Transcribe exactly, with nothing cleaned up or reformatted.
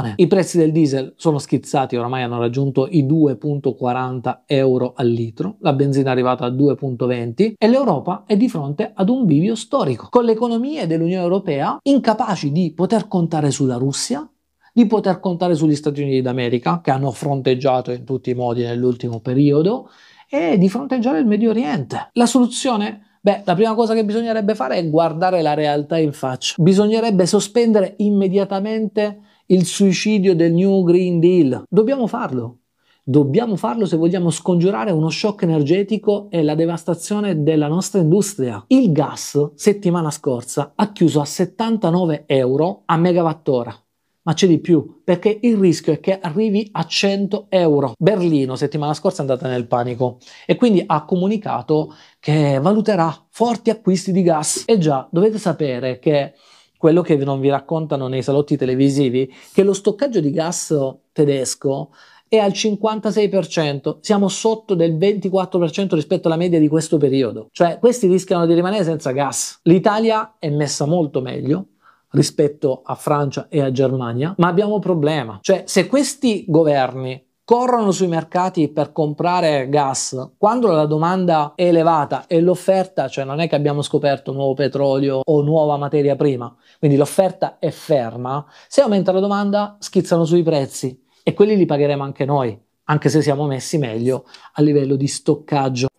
inflazione. I prezzi del diesel sono schizzati, oramai hanno raggiunto i due virgola quaranta euro al litro, la benzina è arrivata a due virgola venti e l'Europa è di fronte ad un bivio storico, con le economie dell'Unione Europea incapaci di poter contare sulla Russia, di poter contare sugli Stati Uniti d'America, che hanno fronteggiato in tutti i modi nell'ultimo periodo, e di fronteggiare il Medio Oriente. La soluzione? Beh, la prima cosa che bisognerebbe fare è guardare la realtà in faccia. Bisognerebbe sospendere immediatamente il suicidio del New Green Deal. Dobbiamo farlo. Dobbiamo farlo se vogliamo scongiurare uno shock energetico e la devastazione della nostra industria. Il gas, settimana scorsa, ha chiuso a settantanove euro a megawattora. Ma c'è di più, perché il rischio è che arrivi a cento euro. Berlino settimana scorsa è andata nel panico e quindi ha comunicato che valuterà forti acquisti di gas. E già, dovete sapere che quello che non vi raccontano nei salotti televisivi, che lo stoccaggio di gas tedesco è al cinquantasei per cento, siamo sotto del ventiquattro per cento rispetto alla media di questo periodo. Cioè, questi rischiano di rimanere senza gas. L'Italia è messa molto meglio rispetto a Francia e a Germania, ma abbiamo un problema. Cioè, se questi governi corrono sui mercati per comprare gas quando la domanda è elevata e l'offerta, cioè non è che abbiamo scoperto nuovo petrolio o nuova materia prima, quindi l'offerta è ferma, se aumenta la domanda schizzano sui prezzi e quelli li pagheremo anche noi, anche se siamo messi meglio a livello di stoccaggio.